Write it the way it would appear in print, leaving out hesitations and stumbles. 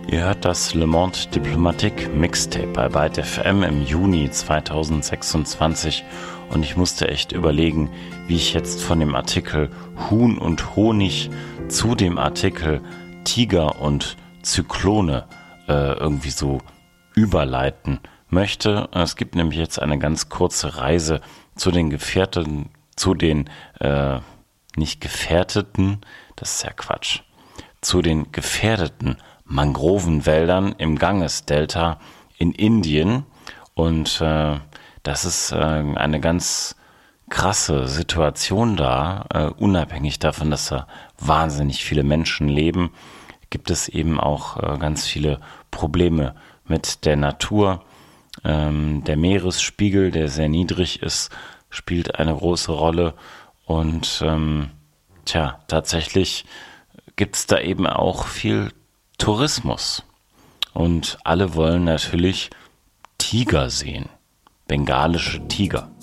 Ihr hört das Le Monde Diplomatique Mixtape bei Byte FM im Juni 2026 und ich musste echt überlegen, wie ich jetzt von dem Artikel Huhn und Honig zu dem Artikel Tiger und Zyklone irgendwie so überleiten möchte. Es gibt nämlich jetzt eine ganz kurze Reise zu den nicht gefährdeten, das ist ja Quatsch, zu den gefährdeten Mangrovenwäldern im Ganges-Delta in Indien. Und das ist eine ganz krasse Situation da. Unabhängig davon, dass da wahnsinnig viele Menschen leben, gibt es eben auch ganz viele Probleme mit der Natur. Der Meeresspiegel, der sehr niedrig ist, spielt eine große Rolle. Und tatsächlich gibt es da eben auch viel Tourismus. Und alle wollen natürlich Tiger sehen, bengalische Tiger.